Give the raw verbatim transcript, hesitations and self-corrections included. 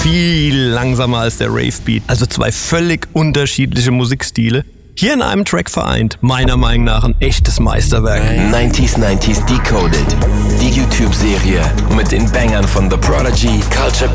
viel langsamer als der Rave-Beat. Also zwei völlig unterschiedliche Musikstile. Hier in einem Track vereint, meiner Meinung nach ein echtes Meisterwerk. neunzig neunzig Decoded, die YouTube-Serie mit den Bangern von The Prodigy, Culture